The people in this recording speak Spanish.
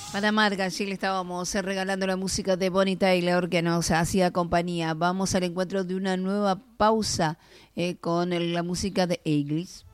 Para Marga, allí le estábamos regalando la música de Bonnie Tyler que nos hacía compañía. Vamos al encuentro de una nueva pausa con la música de Eagles.